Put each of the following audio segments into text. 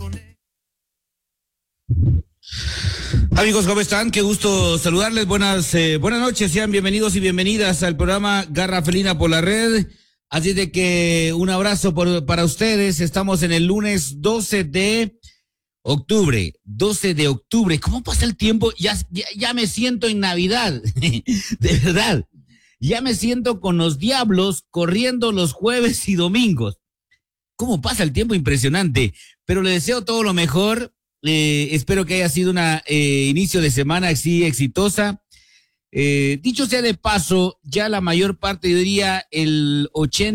Amigos, ¿cómo están? Qué gusto saludarles. Buenas noches. Sean bienvenidos y bienvenidas al programa Garra Felina por la Red. Así de que un abrazo para ustedes. Estamos en el lunes 12 de octubre. 12 de octubre. ¿Cómo pasa el tiempo? Ya me siento en Navidad. De verdad. Ya me siento con los diablos corriendo los jueves y domingos. ¿Cómo pasa el tiempo? Impresionante. Pero le deseo todo lo mejor. Espero que haya sido una inicio de semana así exitosa. Dicho sea de paso, ya la mayor parte, yo diría el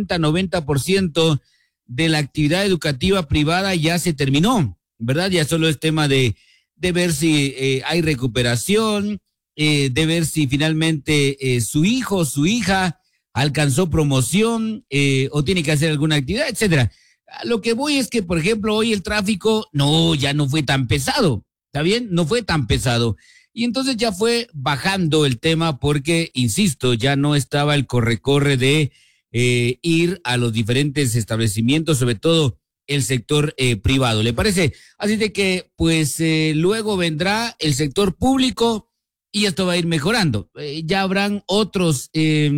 80-90% de la actividad educativa privada ya se terminó, ¿verdad? Ya solo es tema de ver si hay recuperación, de ver si finalmente su hijo o su hija alcanzó promoción o tiene que hacer alguna actividad, etcétera. A lo que voy es que, por ejemplo, hoy el tráfico, ya no fue tan pesado, ¿está bien? No fue tan pesado. Y entonces ya fue bajando el tema porque, insisto, ya no estaba el corre-corre de ir a los diferentes establecimientos, sobre todo el sector privado, ¿le parece? Así de que, pues, luego vendrá el sector público y esto va a ir mejorando. Ya habrán otros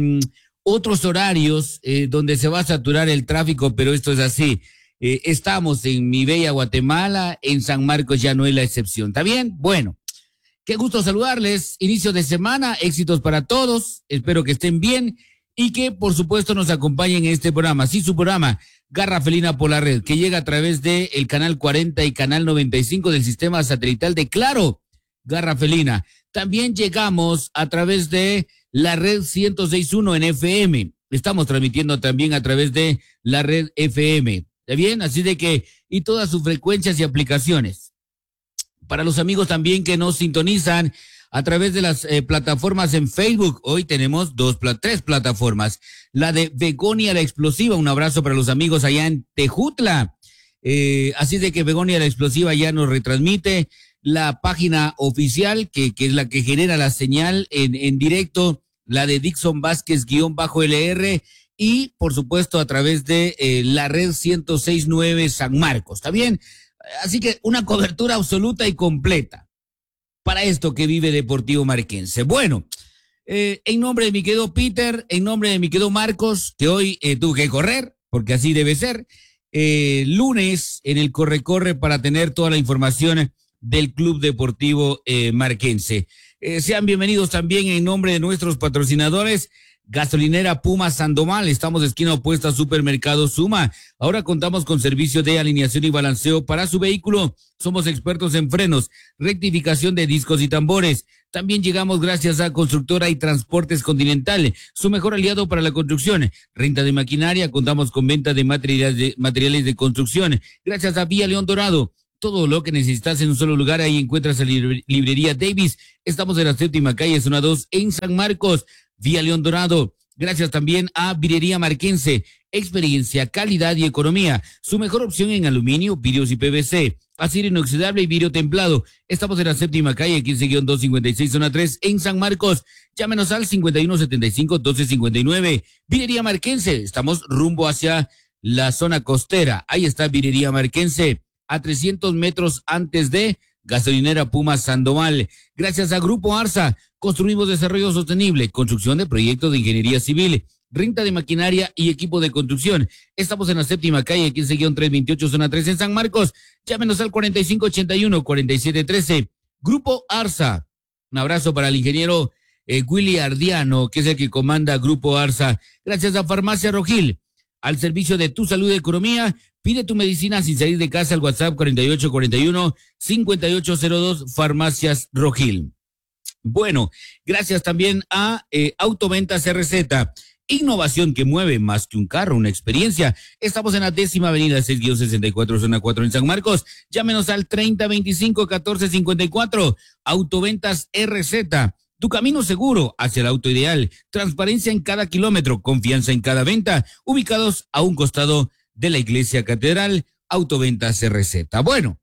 horarios donde se va a saturar el tráfico, pero esto es así. Estamos en mi bella Guatemala, en San Marcos ya no es la excepción. ¿Está bien? Bueno, qué gusto saludarles. Inicio de semana, éxitos para todos. Espero que estén bien y que, por supuesto, nos acompañen en este programa. Sí, su programa, Garra Felina por la Red, que llega a través del canal 40 y canal 95 del sistema satelital de Claro, Garra Felina. También llegamos a través de la red 106.1 en FM. Estamos transmitiendo también a través de la red FM. ¿Está bien? Así de que, y todas sus frecuencias y aplicaciones. Para los amigos también que nos sintonizan a través de las plataformas en Facebook, hoy tenemos tres plataformas. La de Begonia la Explosiva, un abrazo para los amigos allá en Tejutla. Así de que Begonia la Explosiva ya nos retransmite. La página oficial, que es la que genera la señal en directo, la de Dixon Vázquez-LR, y por supuesto a través de la red 106.9 San Marcos, ¿está bien? Así que una cobertura absoluta y completa para esto que vive Deportivo Marquense. Bueno, en nombre de mi querido Peter, en nombre de mi querido Marcos, que hoy tuve que correr, porque así debe ser, lunes en el corre-corre para tener toda la información del Club Deportivo Marquense. Sean bienvenidos también en nombre de nuestros patrocinadores, Gasolinera Puma Sandoval. Estamos de esquina opuesta a Supermercado Suma. Ahora contamos con servicio de alineación y balanceo para su vehículo. Somos expertos en frenos, rectificación de discos y tambores. También llegamos gracias a Constructora y Transportes Continental, su mejor aliado para la construcción. Renta de maquinaria, contamos con venta de materiales de construcción. Gracias a Vía León Dorado. Todo lo que necesitas en un solo lugar, ahí encuentras la librería Davis. Estamos en la 7ª calle, zona 2, en San Marcos, Vía León Dorado. Gracias también a Vidrería Marquense, experiencia, calidad y economía. Su mejor opción en aluminio, vidrios y PVC, acero inoxidable y vidrio templado. Estamos en la 7ª calle, 15-256, zona 3, en San Marcos. Llámenos al 5175-1259. Vidrería Marquense, estamos rumbo hacia la zona costera. Ahí está Vidrería Marquense, a 300 metros antes de Gasolinera Puma Sandoval. Gracias a Grupo Arsa, construimos desarrollo sostenible, construcción de proyectos de ingeniería civil, renta de maquinaria y equipo de construcción. Estamos en la 7ª calle, 15-328, zona 3 en San Marcos. Llámenos al 4581-4713. Grupo Arsa. Un abrazo para el ingeniero Willy Ardiano, que es el que comanda Grupo Arsa. Gracias a Farmacia Rogil, al servicio de tu salud y economía. Pide tu medicina sin salir de casa al WhatsApp 4841-5802, Farmacias Rogil. Bueno, gracias también a Autoventas RZ. Innovación que mueve más que un carro, una experiencia. Estamos en la 10ª avenida 6-64, zona 4 en San Marcos. Llámenos al 3025-1454. Autoventas RZ. Tu camino seguro hacia el auto ideal. Transparencia en cada kilómetro, confianza en cada venta. Ubicados a un costado de la Iglesia Catedral, Autoventas RZ. Bueno,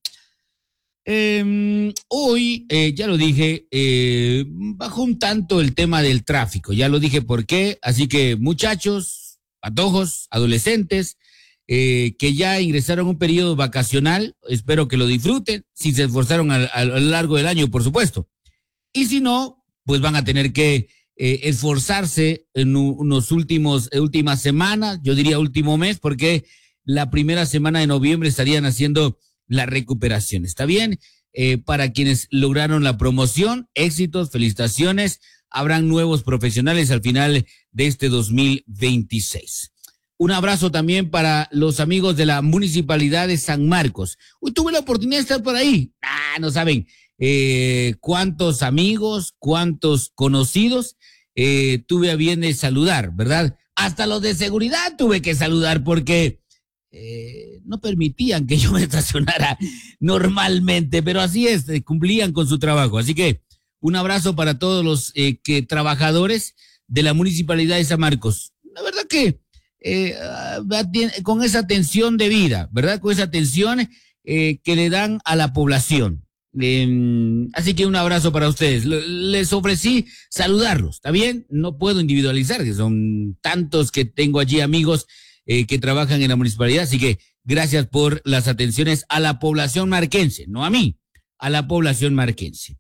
hoy, ya lo dije, bajó un tanto el tema del tráfico. Ya lo dije por qué. Así que, muchachos, patojos, adolescentes, que ya ingresaron a un periodo vacacional, espero que lo disfruten, si se esforzaron a lo largo del año, por supuesto. Y si no, pues van a tener que esforzarse en unos últimas semanas, yo diría último mes, porque la primera semana de noviembre estarían haciendo la recuperación. ¿Está bien? Para quienes lograron la promoción, éxitos, felicitaciones. Habrán nuevos profesionales al final de este 2026. Un abrazo también para los amigos de la Municipalidad de San Marcos. Hoy tuve la oportunidad de estar por ahí. No saben cuántos amigos, cuántos conocidos tuve a bien de saludar, ¿verdad? Hasta los de seguridad tuve que saludar porque no permitían que yo me estacionara normalmente, pero así es, cumplían con su trabajo. Así que un abrazo para todos los trabajadores de la Municipalidad de San Marcos. La verdad que con esa atención de vida, ¿verdad? Con esa atención que le dan a la población. Así que un abrazo para ustedes. Les ofrecí saludarlos, ¿está bien? No puedo individualizar, que son tantos que tengo allí amigos que trabajan en la municipalidad, así que gracias por las atenciones a la población marquense, no a mí, a la población marquense.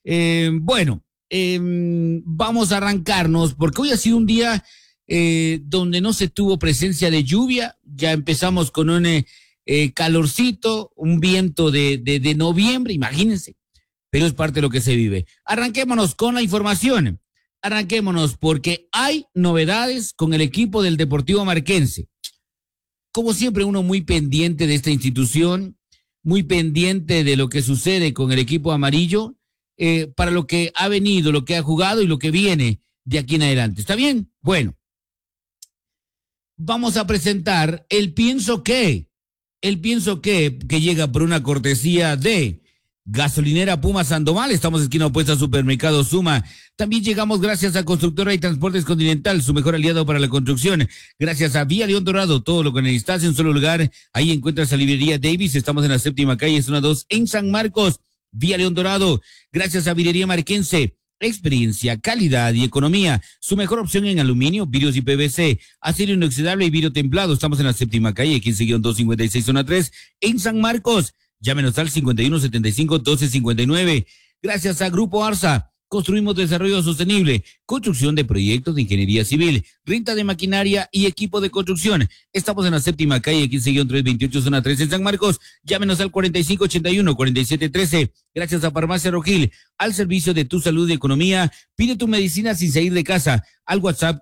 Vamos a arrancarnos porque hoy ha sido un día donde no se tuvo presencia de lluvia. Ya empezamos con un calorcito, un viento de noviembre, imagínense, pero es parte de lo que se vive. Arranquémonos con la información. Arranquémonos porque hay novedades con el equipo del Deportivo Marquense. Como siempre, uno muy pendiente de esta institución, muy pendiente de lo que sucede con el equipo amarillo, para lo que ha venido, lo que ha jugado y lo que viene de aquí en adelante. ¿Está bien? Bueno, vamos a presentar el pienso que llega por una cortesía de Gasolinera Puma Sandoval. Estamos en esquina opuesta a Supermercado Suma. También llegamos gracias a Constructora y Transportes Continental, su mejor aliado para la construcción. Gracias a Vía León Dorado, todo lo que necesitas en un solo lugar. Ahí encuentras a Librería Davis. Estamos en la 7ª calle, zona 2, en San Marcos. Vía León Dorado. Gracias a Vidrería Marquense. Experiencia, calidad y economía. Su mejor opción en aluminio, vidrios y PVC, acero inoxidable y vidrio templado. Estamos en la 7ª calle, 15-256, zona 3, en San Marcos. Llámenos al 5175-1259. Gracias a Grupo Arsa. Construimos desarrollo sostenible, construcción de proyectos de ingeniería civil, renta de maquinaria y equipo de construcción. Estamos en la 7ª calle, 15-328, zona 3, en San Marcos. Llámenos al 4581-4713. Gracias a Farmacia Rogil, al servicio de tu salud y economía. Pide tu medicina sin salir de casa. Al WhatsApp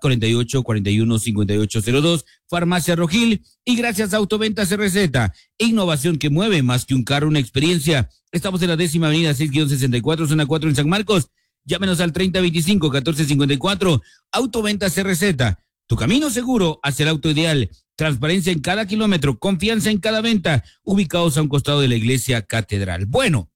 4841-5802. Farmacia Rogil. Y gracias a Autoventas RZ. Innovación que mueve más que un carro, una experiencia. Estamos en la 10ª avenida 6-64, zona 4, en San Marcos. Llámenos al 3025-1454. Autoventas RZ. Tu camino seguro hacia el auto ideal. Transparencia en cada kilómetro. Confianza en cada venta. Ubicados a un costado de la iglesia catedral. Bueno.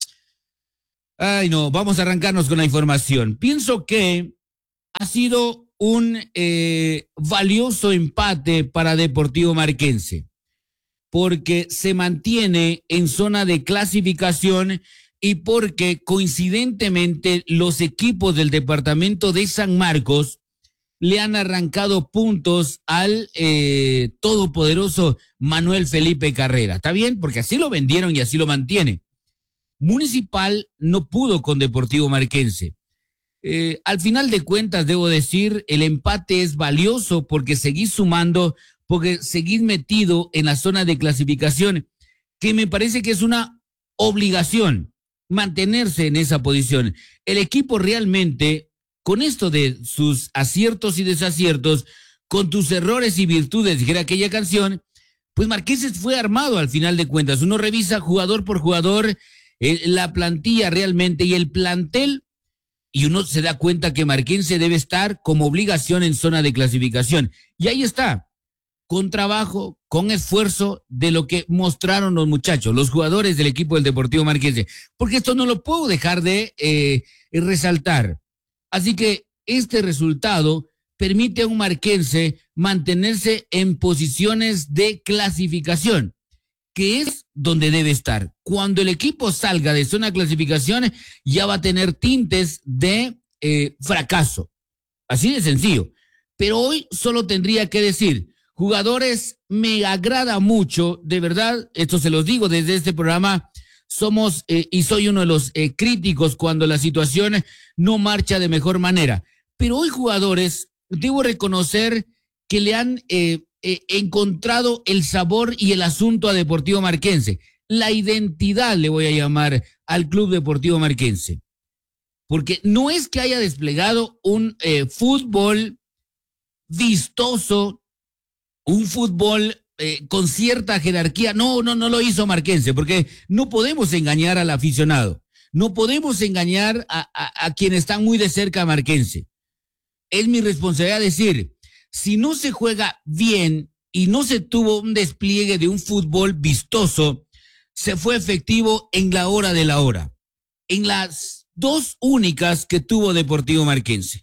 Vamos a arrancarnos con la información. Pienso que ha sido un valioso empate para Deportivo Marquense, porque se mantiene en zona de clasificación y porque coincidentemente los equipos del departamento de San Marcos le han arrancado puntos al todopoderoso Manuel Felipe Carrera. ¿Está bien? Porque así lo vendieron y así lo mantiene. Municipal no pudo con Deportivo Marquense. Al final de cuentas, debo decir, el empate es valioso porque seguís sumando, porque seguís metido en la zona de clasificación, que me parece que es una obligación mantenerse en esa posición. El equipo realmente, con esto de sus aciertos y desaciertos, con tus errores y virtudes, dijera aquella canción, pues Marquense fue armado al final de cuentas. Uno revisa jugador por jugador, la plantilla realmente y el plantel, y uno se da cuenta que Marquense debe estar como obligación en zona de clasificación. Y ahí está, con trabajo, con esfuerzo de lo que mostraron los muchachos, los jugadores del equipo del Deportivo Marquense, porque esto no lo puedo dejar de resaltar. Así que este resultado permite a un marquense mantenerse en posiciones de clasificación, que es donde debe estar. Cuando el equipo salga de zona de clasificación, ya va a tener tintes de fracaso. Así de sencillo. Pero hoy solo tendría que decir, jugadores me agrada mucho, de verdad, esto se los digo desde este programa, somos y soy uno de los críticos cuando la situación no marcha de mejor manera. Pero hoy jugadores, debo reconocer que le han encontrado el sabor y el asunto a Deportivo Marquense. La identidad le voy a llamar al Club Deportivo Marquense. Porque no es que haya desplegado un fútbol vistoso, un fútbol con cierta jerarquía. No lo hizo Marquense, porque no podemos engañar al aficionado. No podemos engañar a quienes están muy de cerca a Marquense. Es mi responsabilidad decir, si no se juega bien y no se tuvo un despliegue de un fútbol vistoso, se fue efectivo en la hora de la hora. En las dos únicas que tuvo Deportivo Marquense.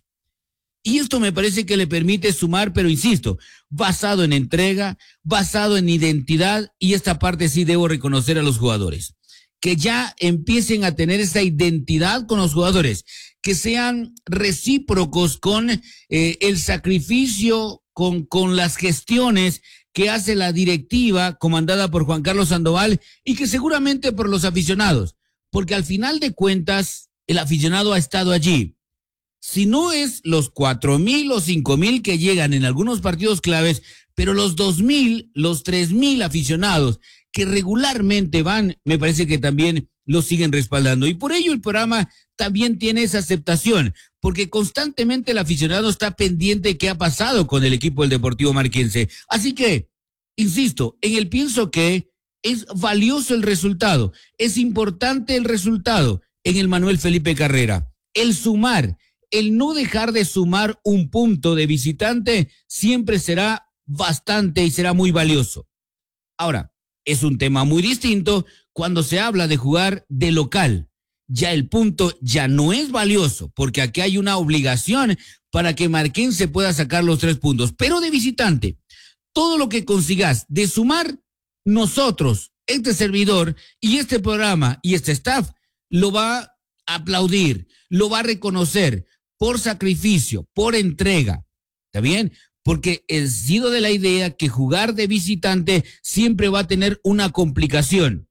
Y esto me parece que le permite sumar, pero insisto, basado en entrega, basado en identidad, y esta parte sí debo reconocer a los jugadores. Que ya empiecen a tener esa identidad con los jugadores, que sean recíprocos con el sacrificio, con las gestiones que hace la directiva comandada por Juan Carlos Sandoval y que seguramente por los aficionados, porque al final de cuentas el aficionado ha estado allí. Si no es los 4,000 o 5,000 que llegan en algunos partidos claves, pero los 2,000, los 3,000 aficionados que regularmente van, me parece que también lo siguen respaldando. Y por ello el programa también tiene esa aceptación, porque constantemente el aficionado está pendiente de qué ha pasado con el equipo del Deportivo Marquense. Así que, insisto, en el pienso que es valioso el resultado, es importante el resultado en el Manuel Felipe Carrera. El sumar, el no dejar de sumar un punto de visitante siempre será bastante y será muy valioso. Ahora, es un tema muy distinto cuando se habla de jugar de local. Ya el punto ya no es valioso, porque aquí hay una obligación para que Marquense pueda sacar los 3 puntos. Pero de visitante, todo lo que consigas de sumar, nosotros, este servidor y este programa y este staff, lo va a aplaudir, lo va a reconocer por sacrificio, por entrega. ¿Está bien? Porque he sido de la idea que jugar de visitante siempre va a tener una complicación.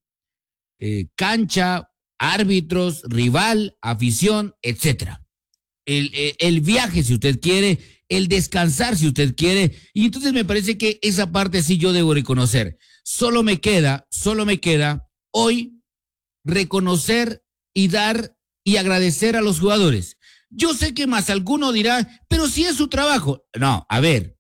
Cancha, árbitros, rival, afición, etcétera. El viaje, si usted quiere, el descansar, si usted quiere. Y entonces me parece que esa parte sí yo debo reconocer. Solo me queda hoy reconocer y dar y agradecer a los jugadores. Yo sé que más alguno dirá, pero si es su trabajo. No, a ver,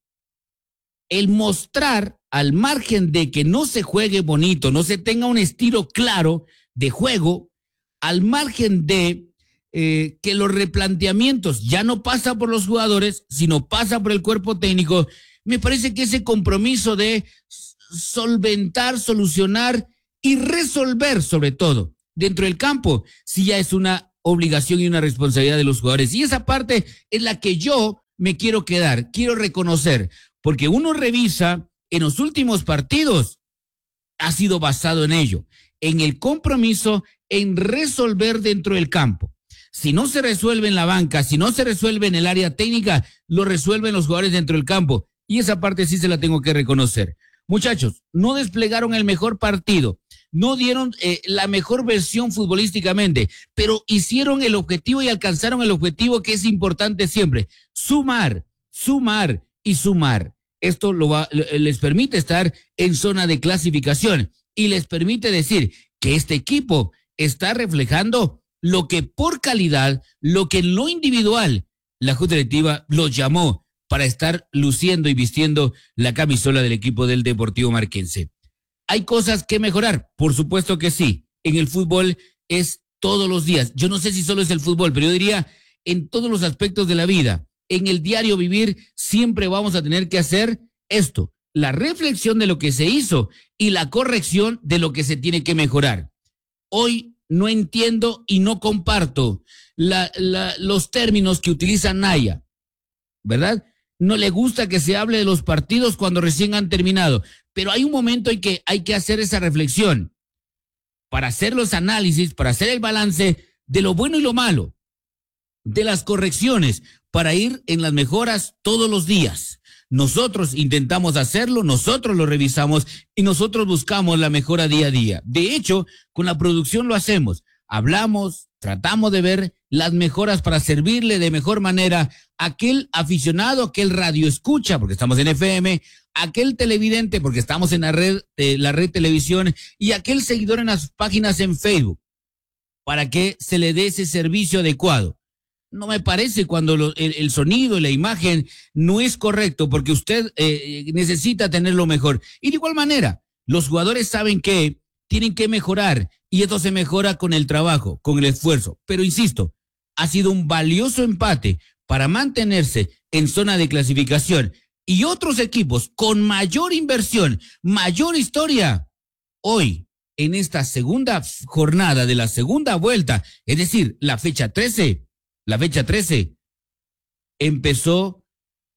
el mostrar al margen de que no se juegue bonito, no se tenga un estilo claro de juego, al margen de que los replanteamientos ya no pasa por los jugadores, sino pasa por el cuerpo técnico, me parece que ese compromiso de solventar, solucionar y resolver sobre todo dentro del campo, sí ya es una obligación y una responsabilidad de los jugadores. Y esa parte es la que yo me quiero quedar, quiero reconocer, porque uno revisa en los últimos partidos, ha sido basado en ello, en el compromiso, en resolver dentro del campo. Si no se resuelve en la banca, si no se resuelve en el área técnica, lo resuelven los jugadores dentro del campo. Y esa parte sí se la tengo que reconocer. Muchachos, no desplegaron el mejor partido, no dieron la mejor versión futbolísticamente, pero hicieron el objetivo y alcanzaron el objetivo que es importante siempre, sumar, sumar y sumar. Esto les permite estar en zona de clasificación y les permite decir que este equipo está reflejando lo que por calidad, lo que en lo individual, la Junta Directiva los llamó para estar luciendo y vistiendo la camisola del equipo del Deportivo Marquense. ¿Hay cosas que mejorar? Por supuesto que sí. En el fútbol es todos los días. Yo no sé si solo es el fútbol, pero yo diría en todos los aspectos de la vida. En el diario vivir siempre vamos a tener que hacer esto, la reflexión de lo que se hizo y la corrección de lo que se tiene que mejorar. Hoy no entiendo y no comparto los términos que utiliza Naya, ¿verdad? No le gusta que se hable de los partidos cuando recién han terminado, pero hay un momento en que hay que hacer esa reflexión para hacer los análisis, para hacer el balance de lo bueno y lo malo, de las correcciones, para ir en las mejoras todos los días. Nosotros intentamos hacerlo, nosotros lo revisamos y nosotros buscamos la mejora día a día. De hecho, con la producción lo hacemos. Hablamos, tratamos de ver las mejoras para servirle de mejor manera a aquel aficionado, aquel radio escucha, porque estamos en FM, aquel televidente, porque estamos en la red televisión, y aquel seguidor en las páginas en Facebook, para que se le dé ese servicio adecuado. No me parece cuando el sonido y la imagen no es correcto, porque usted necesita tenerlo mejor. Y de igual manera, los jugadores saben que tienen que mejorar, y esto se mejora con el trabajo, con el esfuerzo. Pero insisto, ha sido un valioso empate para mantenerse en zona de clasificación, y otros equipos con mayor inversión, mayor historia, hoy, en esta segunda jornada de la segunda vuelta, es decir, la fecha 13, empezó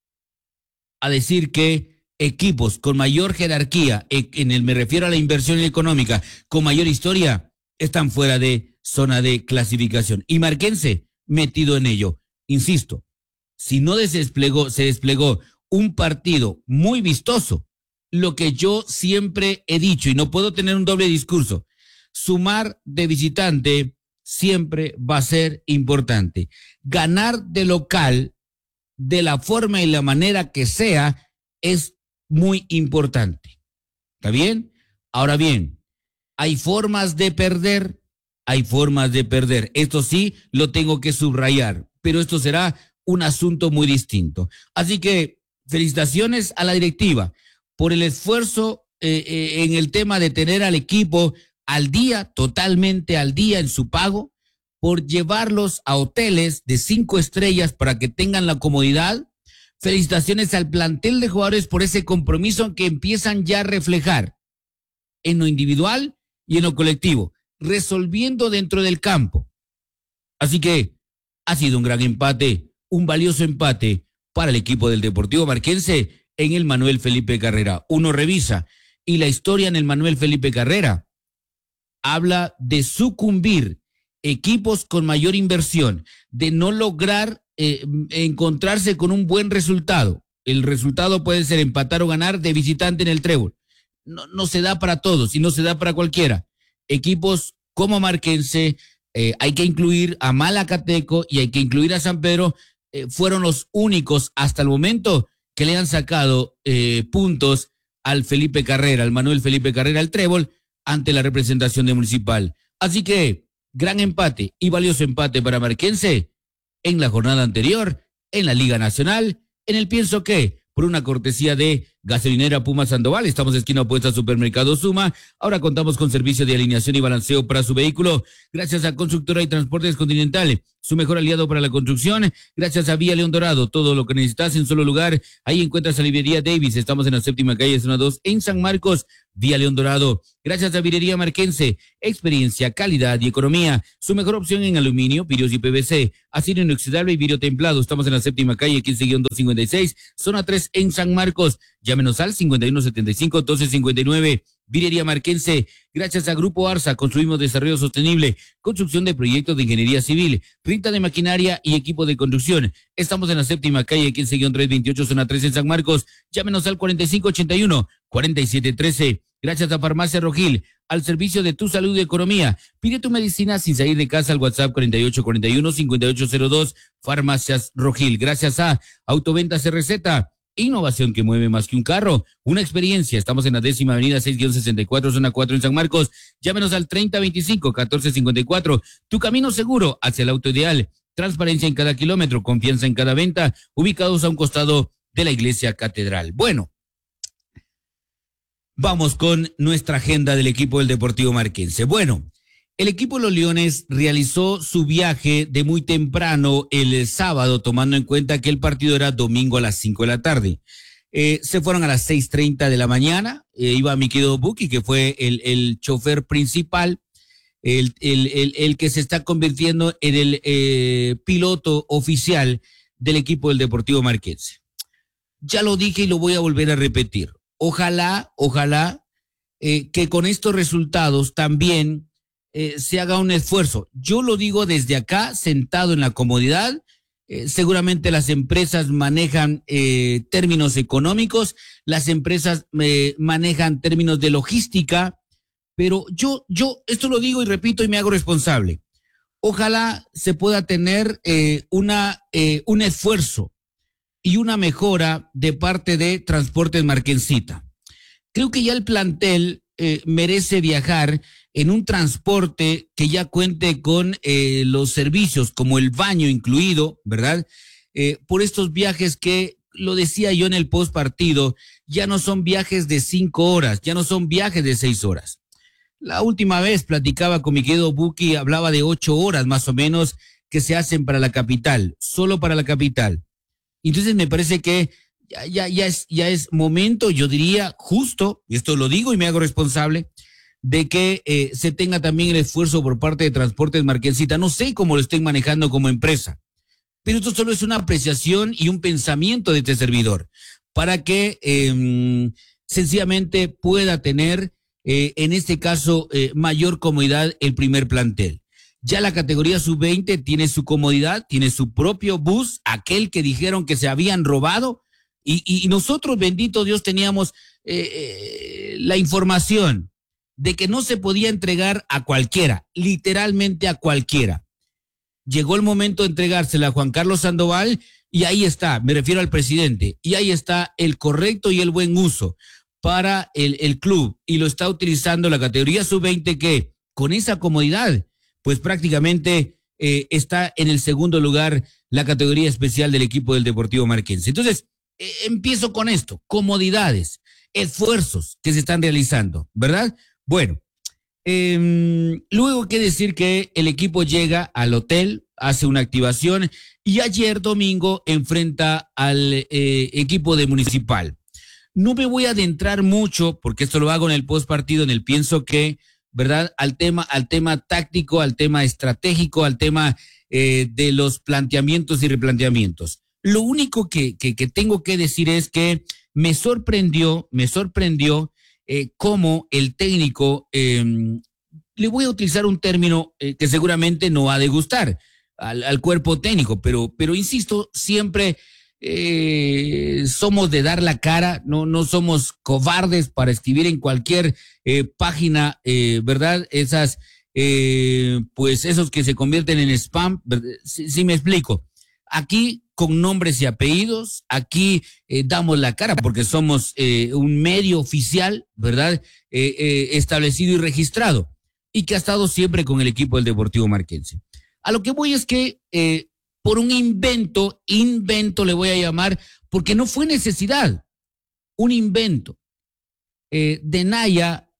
a decir que equipos con mayor jerarquía, me refiero a la inversión económica, con mayor historia, están fuera de zona de clasificación. Y Marquense metido en ello. Insisto, si no se desplegó un partido muy vistoso, lo que yo siempre he dicho, y no puedo tener un doble discurso, sumar de visitante siempre va a ser importante. Ganar de local, de la forma y la manera que sea, es muy importante. ¿Está bien? Ahora bien, hay formas de perder, Esto sí lo tengo que subrayar, pero esto será un asunto muy distinto. Así que felicitaciones a la directiva por el esfuerzo en el tema de tener al equipo al día, totalmente al día en su pago, por llevarlos a hoteles de 5 estrellas para que tengan la comodidad. Felicitaciones al plantel de jugadores por ese compromiso que empiezan ya a reflejar en lo individual y en lo colectivo, resolviendo dentro del campo. Así que ha sido un gran empate, un valioso empate para el equipo del Deportivo Marquense en el Manuel Felipe Carrera. Uno revisa y la historia en el Manuel Felipe Carrera habla de sucumbir equipos con mayor inversión, de no lograr encontrarse con un buen resultado. El resultado puede ser empatar o ganar de visitante en el Trébol. No se da para todos y no se da para cualquiera. Equipos como Marquense, hay que incluir a Malacateco y hay que incluir a San Pedro, fueron los únicos hasta el momento que le han sacado puntos al Felipe Carrera, al Manuel Felipe Carrera, al Trébol, ante la representación de Municipal. Así que, gran empate y valioso empate para Marquense en la jornada anterior, en la Liga Nacional, en el Pienso Que, por una cortesía de Gasolinera Puma Sandoval. Estamos esquina opuesta a Supermercado Suma. Ahora contamos con servicio de alineación y balanceo para su vehículo. Gracias a Constructora y Transportes Continental, su mejor aliado para la construcción. Gracias a Vía León Dorado, todo lo que necesitas en solo lugar. Ahí encuentras a Librería Davis. Estamos en la 7ª calle, zona 2, en San Marcos, Vía León Dorado. Gracias a Virería Marquense, experiencia, calidad y economía. Su mejor opción en aluminio, vidrios y PVC, acero inoxidable y vidrio templado. Estamos en la 7ª calle, 15-256, zona 3, en San Marcos. Llámenos al 5175-1259. Virería Marquense. Gracias a Grupo Arza, construimos desarrollo sostenible, construcción de proyectos de ingeniería civil, renta de maquinaria y equipo de construcción. Estamos en la 7ª calle, 15-328, zona 3, en San Marcos. Llámenos al 4581-4713. Gracias a Farmacia Rogil, al servicio de tu salud y economía. Pide tu medicina sin salir de casa al WhatsApp 4841-5802. Farmacias Rogil. Gracias a Autoventas CRZ. Innovación que mueve más que un carro, una experiencia. Estamos en la 10ª avenida 6-64, zona 4, en San Marcos. Llámenos al 3025-1454. Tu camino seguro hacia el auto ideal. Transparencia en cada kilómetro, confianza en cada venta. Ubicados a un costado de la Iglesia Catedral. Bueno, vamos con nuestra agenda del equipo del Deportivo Marquense. Bueno, el equipo de los Leones realizó su viaje de muy temprano el sábado, tomando en cuenta que el partido era domingo a las 5 de la tarde. Se fueron a las 6:30 de la mañana. Iba mi querido Buki, que fue el chofer principal, el que se está convirtiendo en el piloto oficial del equipo del Deportivo Marquense. Ya lo dije y lo voy a volver a repetir. Ojalá que con estos resultados también se haga un esfuerzo. Yo lo digo desde acá, sentado en la comodidad, seguramente las empresas manejan términos económicos, las empresas manejan términos de logística, pero yo esto lo digo y repito y me hago responsable. Ojalá se pueda tener un esfuerzo y una mejora de parte de Transportes Marquencita. Creo que ya el plantel merece viajar en un transporte que ya cuente con los servicios, como el baño incluido, ¿verdad? Por estos viajes que, lo decía yo en el post partido, ya no son viajes de 5 horas, ya no son viajes de 6 horas. La última vez platicaba con mi querido Buki, hablaba de 8 horas más o menos que se hacen para la capital, solo para la capital. Entonces me parece que ya es momento, yo diría justo, y esto lo digo y me hago responsable, de que se tenga también el esfuerzo por parte de Transportes Marquencita. No sé cómo lo estén manejando como empresa, pero esto solo es una apreciación y un pensamiento de este servidor, para que sencillamente pueda tener, en este caso, mayor comodidad el primer plantel. Ya la categoría sub-20 tiene su comodidad, tiene su propio bus, aquel que dijeron que se habían robado, y nosotros, bendito Dios, teníamos la información de que no se podía entregar a cualquiera, literalmente a cualquiera. Llegó el momento de entregársela a Juan Carlos Sandoval y ahí está, me refiero al presidente, y ahí está el correcto y el buen uso para el club, y lo está utilizando la categoría sub-20, que con esa comodidad, pues prácticamente está en el segundo lugar la categoría especial del equipo del Deportivo Marquense. Entonces, empiezo con esto, comodidades, esfuerzos que se están realizando, ¿verdad? Bueno, luego hay que decir que el equipo llega al hotel, hace una activación y ayer domingo enfrenta al equipo de Municipal. No me voy a adentrar mucho, porque esto lo hago en el post partido, en el pienso que, ¿verdad? Al tema táctico, al tema estratégico, al tema de los planteamientos y replanteamientos. Lo único que tengo que decir es que me sorprendió cómo el técnico, le voy a utilizar un término que seguramente no ha de gustar al cuerpo técnico, pero insisto, siempre somos de dar la cara, no somos cobardes para escribir en cualquier página, ¿verdad? Pues esos que se convierten en spam, sí me explico. Aquí con nombres y apellidos, aquí damos la cara porque somos un medio oficial, ¿verdad? Establecido y registrado, y que ha estado siempre con el equipo del Deportivo Marquense. A lo que voy es que por un invento le voy a llamar, porque no fue necesidad, un invento de Naya,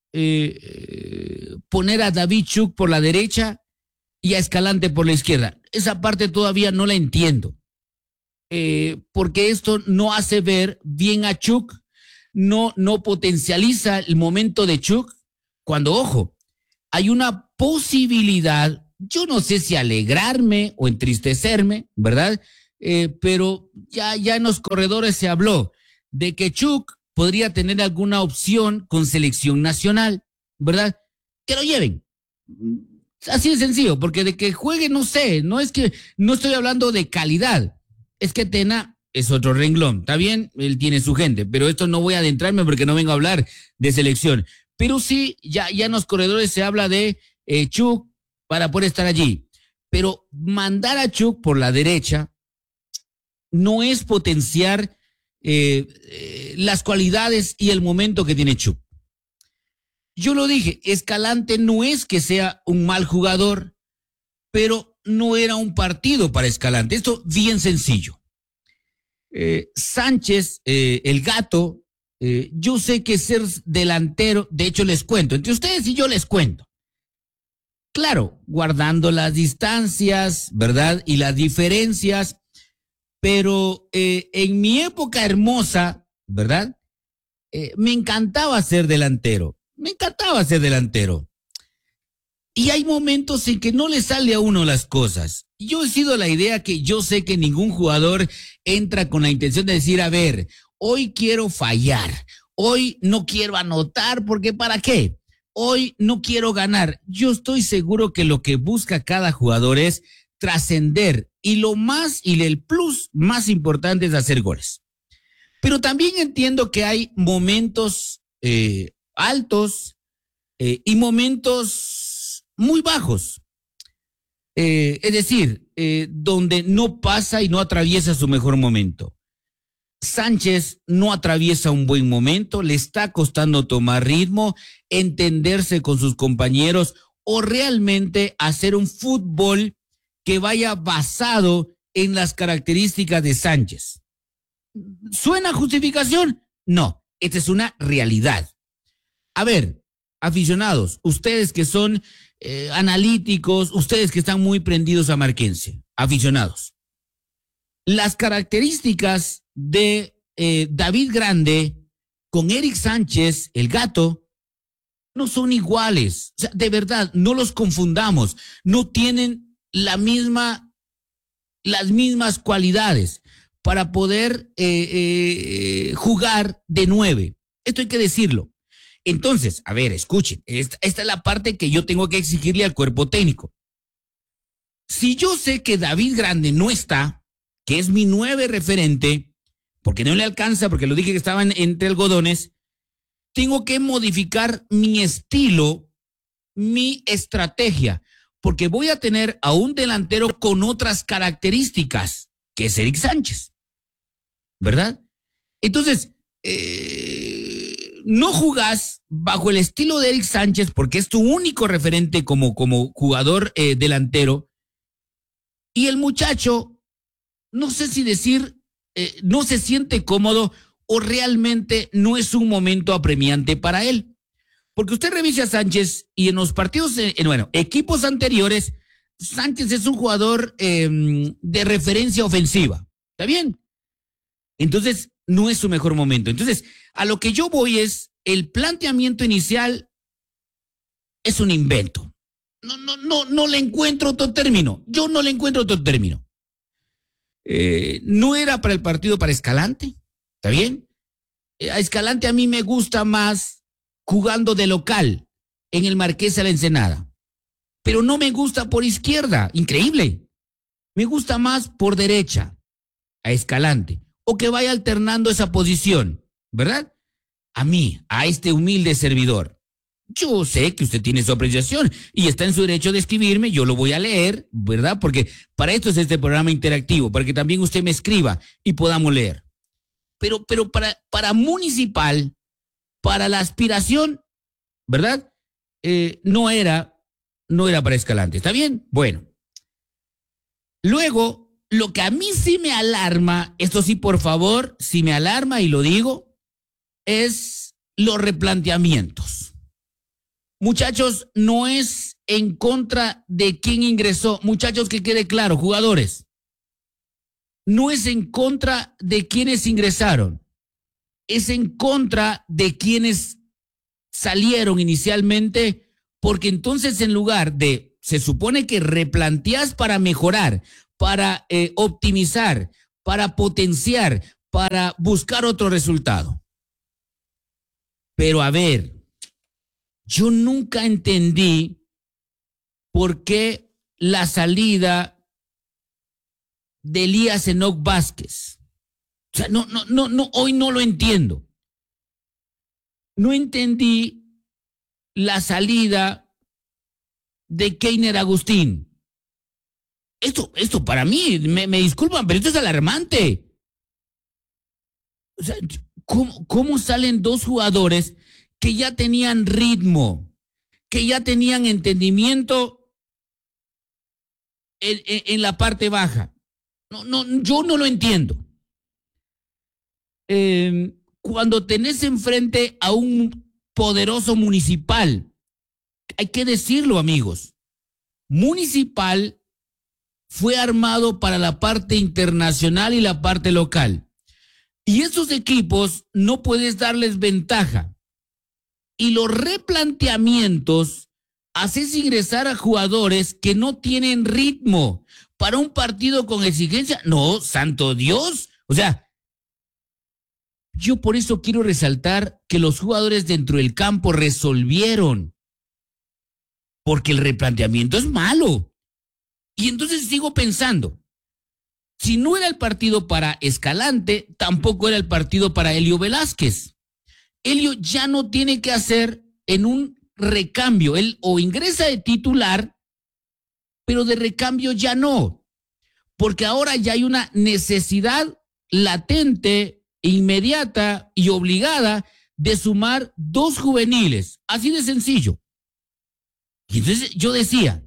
poner a David Chuk por la derecha y a Escalante por la izquierda. Esa parte todavía no la entiendo, porque esto no hace ver bien a Chuk, no potencializa el momento de Chuk, cuando, ojo, hay una posibilidad, yo no sé si alegrarme o entristecerme, ¿verdad? Pero ya en los corredores se habló de que Chuk podría tener alguna opción con selección nacional, ¿verdad? Que lo lleven. Así de sencillo, porque de que juegue, no sé, no es que, no estoy hablando de calidad, es que Tena es otro renglón, está bien, él tiene su gente, pero esto no voy a adentrarme porque no vengo a hablar de selección. Pero sí, ya en los corredores se habla de Chuk para poder estar allí, pero mandar a Chuk por la derecha no es potenciar las cualidades y el momento que tiene Chuk. Yo lo dije, Escalante no es que sea un mal jugador, pero no era un partido para Escalante. Esto bien sencillo. Sánchez, el gato, yo sé que ser delantero, de hecho les cuento, entre ustedes y yo les cuento. Claro, guardando las distancias, ¿verdad? Y las diferencias, pero en mi época hermosa, ¿verdad? Me encantaba ser delantero. Me encantaba ser delantero. Y hay momentos en que no le sale a uno las cosas. Yo he sido la idea que yo sé que ningún jugador entra con la intención de decir, a ver, hoy quiero fallar, hoy no quiero anotar, porque ¿para qué? Hoy no quiero ganar. Yo estoy seguro que lo que busca cada jugador es trascender y el plus más importante es hacer goles. Pero también entiendo que hay momentos altos y momentos muy bajos. Es decir, donde no pasa y no atraviesa su mejor momento. Sánchez no atraviesa un buen momento, le está costando tomar ritmo, entenderse con sus compañeros o realmente hacer un fútbol que vaya basado en las características de Sánchez. ¿Suena justificación? No, esta es una realidad. A ver, aficionados, ustedes que son analíticos, ustedes que están muy prendidos a Marquense, aficionados. Las características de David Grande con Eric Sánchez, el gato, no son iguales. O sea, de verdad, no los confundamos. No tienen las mismas cualidades para poder jugar de 9. Esto hay que decirlo. Entonces, a ver, escuchen, esta es la parte que yo tengo que exigirle al cuerpo técnico. Si yo sé que David Grande no está, que es mi 9 referente, porque no le alcanza, porque lo dije que estaban entre algodones, tengo que modificar mi estilo, mi estrategia, porque voy a tener a un delantero con otras características, que es Eric Sánchez, ¿verdad? Entonces, no jugás bajo el estilo de Eric Sánchez porque es tu único referente como jugador delantero, y el muchacho, no sé si decir, no se siente cómodo o realmente no es un momento apremiante para él. Porque usted revisa a Sánchez y en los partidos, equipos anteriores, Sánchez es un jugador de referencia ofensiva. ¿Está bien? Entonces, no es su mejor momento. Entonces, a lo que yo voy es, el planteamiento inicial es un invento. No le encuentro otro término. Yo no le encuentro otro término. No era para el partido para Escalante, ¿está bien? A Escalante a mí me gusta más jugando de local en el Marqués de la Ensenada, pero no me gusta por izquierda, increíble. Me gusta más por derecha a Escalante, o que vaya alternando esa posición, ¿verdad? A mí, a este humilde servidor. Yo sé que usted tiene su apreciación y está en su derecho de escribirme, yo lo voy a leer, ¿verdad? Porque para esto es este programa interactivo, para que también usted me escriba y podamos leer. Pero para Municipal, para la aspiración, ¿verdad? No era para Escalante, ¿está bien? Bueno. Luego, lo que a mí sí me alarma, esto sí, por favor, sí me alarma y lo digo, es los replanteamientos. Muchachos, no es en contra de quién ingresó. Muchachos, que quede claro, jugadores. No es en contra de quienes ingresaron. Es en contra de quienes salieron inicialmente, porque entonces en lugar de, se supone que replanteas para mejorar, para optimizar, para potenciar, para buscar otro resultado. Pero a ver, yo nunca entendí por qué la salida de Elías Enoc Vázquez. O sea, hoy no lo entiendo. No entendí la salida de Keiner Agustín. Esto para mí, me disculpan, pero esto es alarmante. O sea, ¿cómo salen dos jugadores que ya tenían ritmo, que ya tenían entendimiento en la parte baja? Yo no lo entiendo. Cuando tenés enfrente a un poderoso Municipal, hay que decirlo, amigos, Municipal fue armado para la parte internacional y la parte local. Y esos equipos no puedes darles ventaja. Y los replanteamientos haces ingresar a jugadores que no tienen ritmo para un partido con exigencia. No, santo Dios. O sea, yo por eso quiero resaltar que los jugadores dentro del campo resolvieron. Porque el replanteamiento es malo. Y entonces sigo pensando, Si no era el partido para Escalante, tampoco era el partido para Elio Velázquez. Elio ya no tiene que hacer en un recambio. Él o ingresa de titular, pero de recambio ya no. Porque ahora ya hay una necesidad latente, inmediata y obligada de sumar 2 juveniles. Así de sencillo. Y entonces yo decía,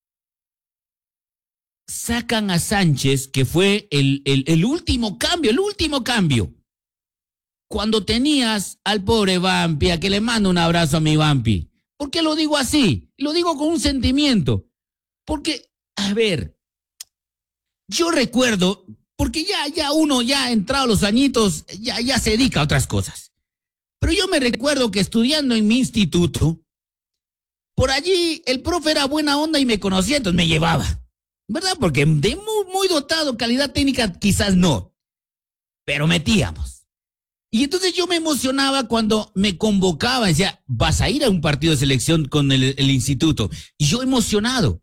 sacan a Sánchez, que fue el último cambio. Cuando tenías al pobre Vampi, a que le mando un abrazo a mi Vampi. ¿Por qué lo digo así? Lo digo con un sentimiento. Porque, a ver, yo recuerdo, porque ya uno ya entrado los añitos, ya se dedica a otras cosas. Pero yo me recuerdo que estudiando en mi instituto, por allí el profe era buena onda y me conocía, entonces me llevaba. ¿Verdad? Porque de muy dotado, calidad técnica quizás no, pero metíamos. Y entonces yo me emocionaba cuando me convocaba, decía, vas a ir a un partido de selección con el instituto. Y yo emocionado.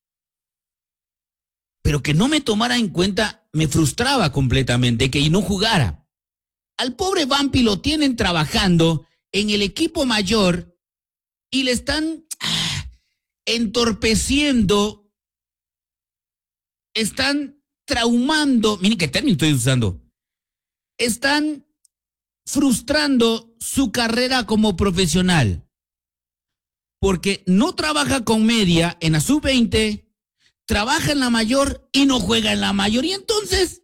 Pero que no me tomara en cuenta, me frustraba completamente, que no jugara. Al pobre Vampi lo tienen trabajando en el equipo mayor y le están entorpeciendo, están traumando, miren qué término estoy usando, están frustrando su carrera como profesional, porque no trabaja con media en la sub-20, trabaja en la mayor y no juega en la mayor, y entonces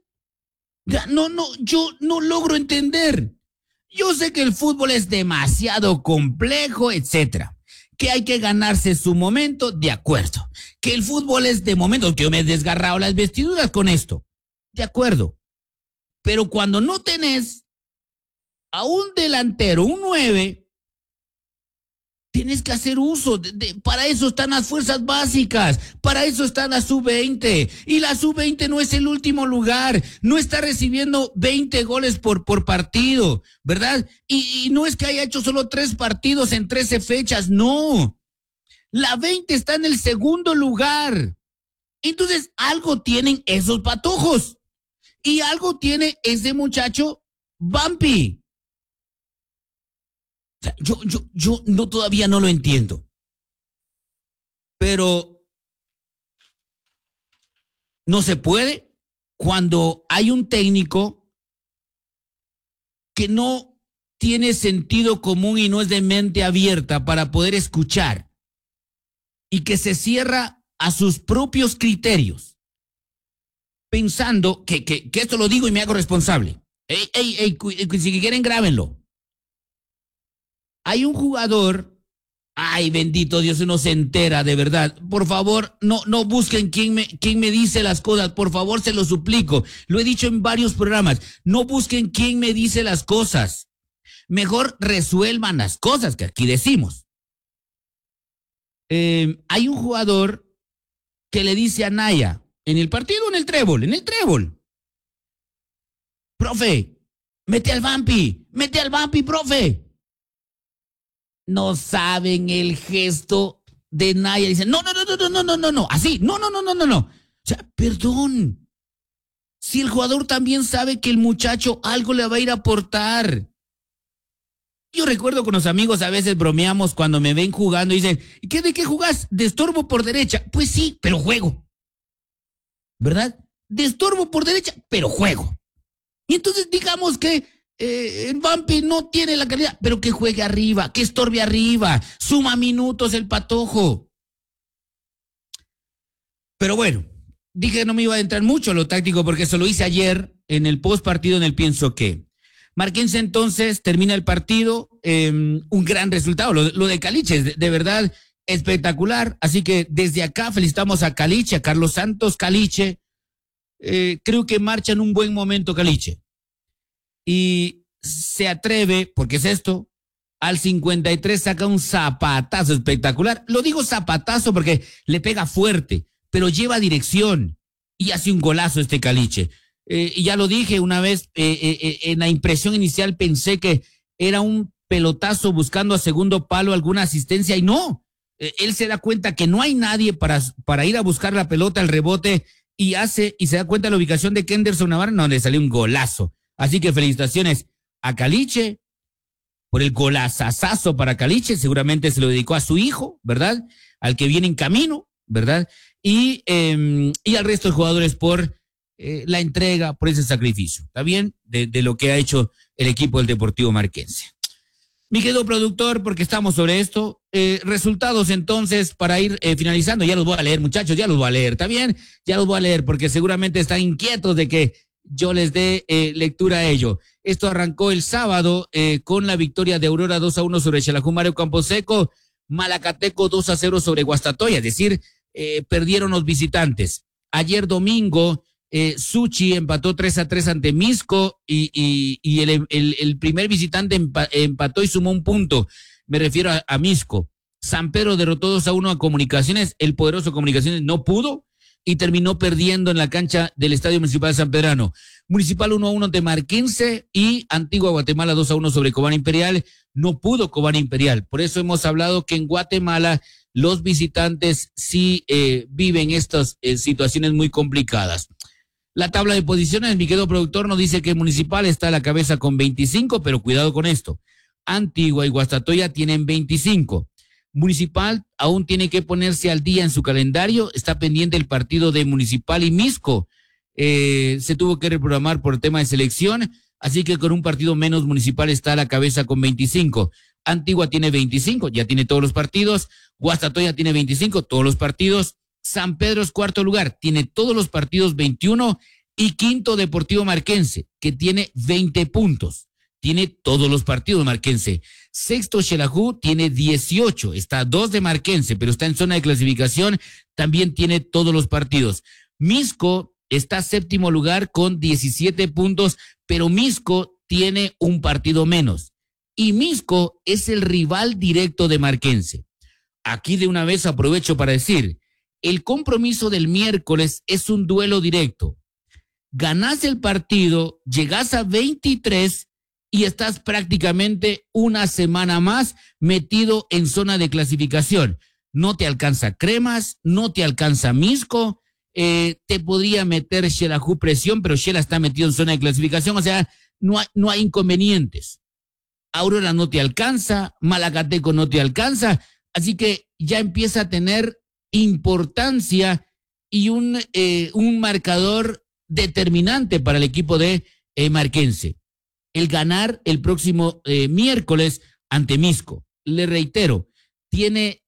yo no logro entender. Yo sé que el fútbol es demasiado complejo, etcétera, que hay que ganarse su momento, de acuerdo, que el fútbol es de momentos, que yo me he desgarrado las vestiduras con esto, de acuerdo, pero cuando no tenés a un delantero, un 9, tienes que hacer uso, para eso están las fuerzas básicas, para eso está la sub-20, y la sub-20 no es el último lugar, no está recibiendo 20 goles por partido, ¿verdad? Y no es que haya hecho solo 3 partidos en 13 fechas, no. La 20 está en el segundo lugar. Entonces, algo tienen esos patojos, y algo tiene ese muchacho Vampi. O sea, yo no, todavía no lo entiendo. Pero no se puede cuando hay un técnico que no tiene sentido común y no es de mente abierta para poder escuchar y que se cierra a sus propios criterios, pensando que esto lo digo y me hago responsable. Si quieren, grábenlo. Hay un jugador, ay, bendito Dios, uno se entera, de verdad. Por favor, no busquen quién me dice las cosas, por favor, se lo suplico. Lo he dicho en varios programas, no busquen quién me dice las cosas. Mejor resuelvan las cosas que aquí decimos. Hay un jugador que le dice a Naya, en el partido, en el trébol. Profe, mete al Vampi, profe. No saben el gesto de Naya. Dicen, no, así, no. O sea, perdón. Si el jugador también sabe que el muchacho algo le va a ir a aportar. Yo recuerdo con los amigos, a veces bromeamos cuando me ven jugando y dicen, ¿de qué jugás? De estorbo por derecha. Pues sí, pero juego. ¿Verdad? De estorbo por derecha, pero juego. Y entonces digamos que el Vampi no tiene la calidad, pero que juegue arriba, que estorbe arriba, suma minutos el patojo. Pero bueno, dije que no me iba a entrar mucho en lo táctico porque eso lo hice ayer en el post partido en el pienso que. Marquense entonces, termina el partido, un gran resultado, lo de Caliche, de verdad espectacular. Así que desde acá felicitamos a Caliche, a Carlos Santos Caliche. Creo que marcha en un buen momento Caliche. Y se atreve, porque es esto, al 53 saca un zapatazo espectacular. Lo digo zapatazo porque le pega fuerte, pero lleva dirección y hace un golazo este Caliche. Y ya lo dije una vez, en la impresión inicial pensé que era un pelotazo buscando a segundo palo alguna asistencia y no. Él se da cuenta que no hay nadie para ir a buscar la pelota, el rebote y se da cuenta de la ubicación de Kenderson Navarro, no, le salió un golazo. Así que felicitaciones a Caliche por el golazazazo para Caliche, seguramente se lo dedicó a su hijo, ¿verdad? Al que viene en camino, ¿verdad? Y al resto de jugadores por la entrega, por ese sacrificio, ¿está bien? De lo que ha hecho el equipo del Deportivo Marquense. Mi querido productor, porque estamos sobre esto, resultados entonces para ir finalizando, ya los voy a leer, muchachos, ya los voy a leer, ¿está bien? Ya los voy a leer porque seguramente están inquietos de que yo les dé lectura a ello. Esto arrancó el sábado con la victoria de Aurora 2-1 sobre Xelajú Mario Camposeco, Malacateco 2-0 sobre Guastatoya, es decir, perdieron los visitantes. Ayer domingo, Suchi empató 3-3 ante Misco y el primer visitante empató y sumó un punto. Me refiero a Misco. San Pedro derrotó 2-1 a Comunicaciones. El poderoso Comunicaciones no pudo y terminó perdiendo en la cancha del Estadio Municipal San Pedrano. Municipal 1-1 ante Marquense y Antigua Guatemala 2-1 sobre Cobán Imperial. No pudo Cobán Imperial. Por eso hemos hablado que en Guatemala los visitantes sí viven estas situaciones muy complicadas. La tabla de posiciones, mi querido productor, nos dice que Municipal está a la cabeza con 25, pero cuidado con esto. Antigua y Guastatoya tienen 25. Municipal aún tiene que ponerse al día en su calendario, está pendiente el partido de Municipal y Misco. Se tuvo que reprogramar por tema de selección, así que con un partido menos Municipal está a la cabeza con 25. Antigua tiene 25, ya tiene todos los partidos. Guastatoya tiene 25, todos los partidos. San Pedro es cuarto lugar, tiene todos los partidos 21 y quinto Deportivo Marquense, que tiene 20 puntos, tiene todos los partidos Marquense. Sexto Xelajú tiene 18, está a 2 de Marquense, pero está en zona de clasificación, también tiene todos los partidos. Misco está séptimo lugar con 17 puntos, pero Misco tiene un partido menos. Y Misco es el rival directo de Marquense. Aquí de una vez aprovecho para decir, el compromiso del miércoles es un duelo directo. Ganás el partido, llegás a 23 y estás prácticamente una semana más metido en zona de clasificación. No te alcanza Cremas, no te alcanza Misco, te podría meter Xelajú presión, pero Xela está metido en zona de clasificación, o sea, no hay inconvenientes. Aurora no te alcanza, Malacateco no te alcanza, así que ya empieza a tener importancia y un marcador determinante para el equipo de Marquense. El ganar el próximo miércoles ante Misco. Le reitero, tiene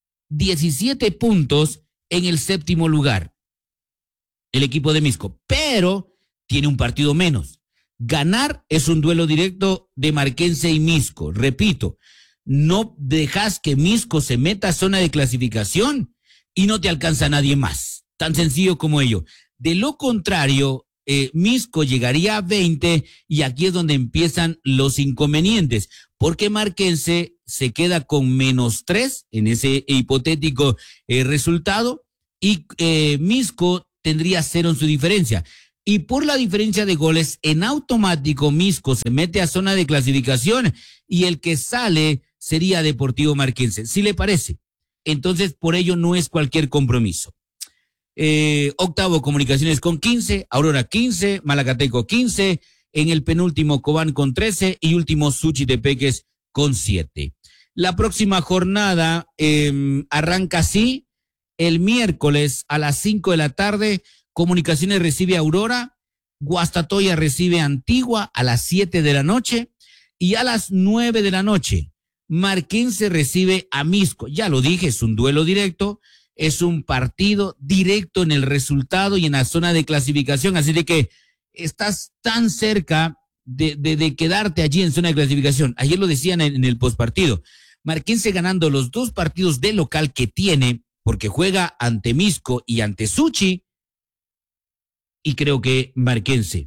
17 puntos en el séptimo lugar, el equipo de Misco, pero tiene un partido menos. Ganar es un duelo directo de Marquense y Misco. Repito, no dejas que Misco se meta a zona de clasificación y no te alcanza nadie más. Tan sencillo como ello. De lo contrario, Misco llegaría a 20 y aquí es donde empiezan los inconvenientes, porque Marquense se queda con -3 en ese hipotético resultado y Misco tendría 0 en su diferencia. Y por la diferencia de goles, en automático Misco se mete a zona de clasificación y el que sale sería Deportivo Marquense. ¿Sí le parece? Entonces, por ello no es cualquier compromiso. Octavo, Comunicaciones con 15, Aurora 15, Malacateco 15, en el penúltimo Cobán con 13 y último Suchitepeques con 7. La próxima jornada arranca así, el miércoles a las 5 de la tarde, Comunicaciones recibe a Aurora, Guastatoya recibe a Antigua a las 7 de la noche y a las 9 de la noche. Marquense recibe a Misco. Ya lo dije, es un duelo directo, es un partido directo en el resultado y en la zona de clasificación, así de que estás tan cerca de quedarte allí en zona de clasificación. Ayer lo decían en el postpartido. Marquense ganando los 2 partidos de local que tiene, porque juega ante Misco y ante Suchi, y creo que Marquense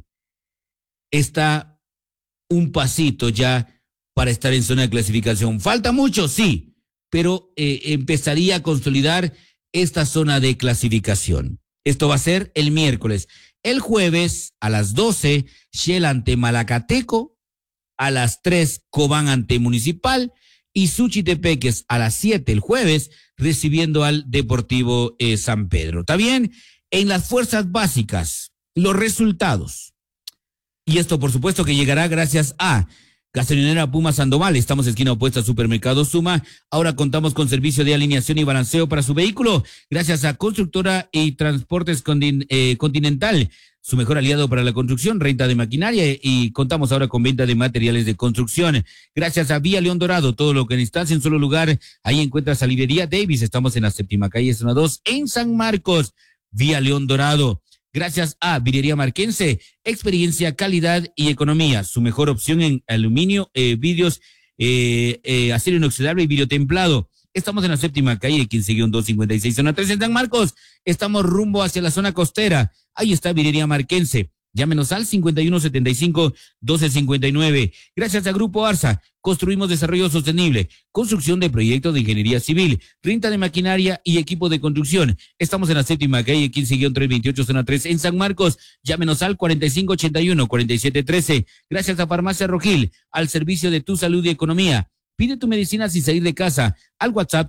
está un pasito ya para estar en zona de clasificación. ¿Falta mucho? Sí, pero empezaría a consolidar esta zona de clasificación. Esto va a ser el miércoles. El jueves a las 12, Shell ante Malacateco, a las 3, Cobán ante Municipal y Suchitepeques a las 7 el jueves, recibiendo al Deportivo San Pedro. ¿Está bien? En las fuerzas básicas, los resultados. Y esto, por supuesto, que llegará gracias a Gasolinera Puma Sandoval. Estamos esquina opuesta al Supermercado Suma. Ahora contamos con servicio de alineación y balanceo para su vehículo. Gracias a Constructora y Transportes Continental, su mejor aliado para la construcción, renta de maquinaria, y contamos ahora con venta de materiales de construcción. Gracias a Vía León Dorado, todo lo que necesitas en solo lugar. Ahí encuentras a Librería Davis. Estamos en la 7ª calle, zona 2, en San Marcos. Vía León Dorado. Gracias a Vidriería Marquense, experiencia, calidad y economía. Su mejor opción en aluminio, vidrios, acero inoxidable y vidrio templado. Estamos en la 7ª calle, 15-256, zona 3 en San Marcos. Estamos rumbo hacia la zona costera. Ahí está Vidriería Marquense. Llámenos al 5175-1259. Gracias a Grupo Arsa, construimos desarrollo sostenible, construcción de proyectos de ingeniería civil, renta de maquinaria y equipo de construcción. Estamos en la 7ª calle, 15-328, zona 3 en San Marcos. Llámenos al 4581-4713. Gracias a Farmacia Rogil, al servicio de tu salud y economía. Pide tu medicina sin salir de casa al WhatsApp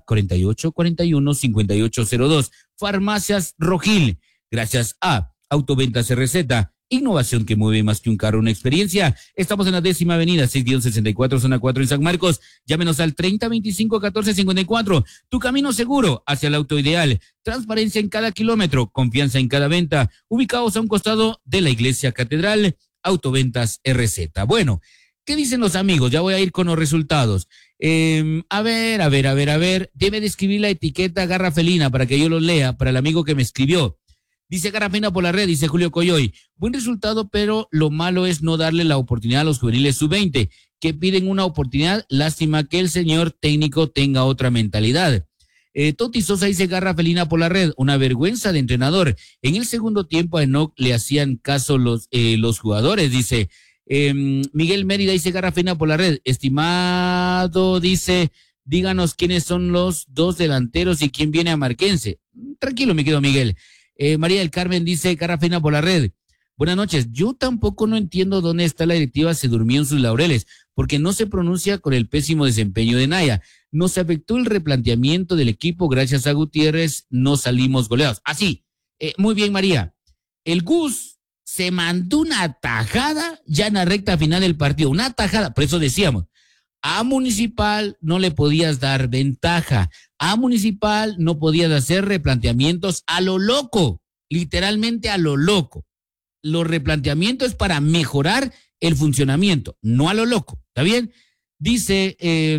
4841-5802. Farmacias Rogil. Gracias a Autoventas RZ. Innovación que mueve más que un carro, una experiencia. Estamos en la 10ª avenida, 6-64, zona 4 en San Marcos. Llámenos al 3025-1454. Tu camino seguro hacia el auto ideal. Transparencia en cada kilómetro, confianza en cada venta. Ubicados a un costado de la Iglesia Catedral. Autoventas RZ. Bueno, ¿qué dicen los amigos? Ya voy a ir con los resultados. A ver. Debe de escribir la etiqueta Garra Felina para que yo lo lea, para el amigo que me escribió. Dice Garra Felina por la red, dice Julio Coyoy. Buen resultado, pero lo malo es no darle la oportunidad a los juveniles sub-20, que piden una oportunidad. Lástima que el señor técnico tenga otra mentalidad. Toti Sosa dice Garra Felina por la red. Una vergüenza de entrenador. En el segundo tiempo a Enoch le hacían caso los jugadores, dice. Miguel Mérida dice Garra Felina por la red. Estimado, dice, díganos quiénes son los dos delanteros y quién viene a Marquense. Tranquilo, me quedo, Miguel. María del Carmen dice Garra Felina por la red. Buenas noches. Yo tampoco no entiendo dónde está la directiva, se durmió en sus laureles, porque no se pronuncia con el pésimo desempeño de Naya. Nos afectó el replanteamiento del equipo, gracias a Gutiérrez no salimos goleados. Así, muy bien, María. El Gus se mandó una tajada ya en la recta final del partido, una tajada, por eso decíamos, a Municipal no le podías dar ventaja, a Municipal no podías hacer replanteamientos a lo loco, literalmente a lo loco. Los replanteamientos es para mejorar el funcionamiento, no a lo loco, ¿está bien? Dice,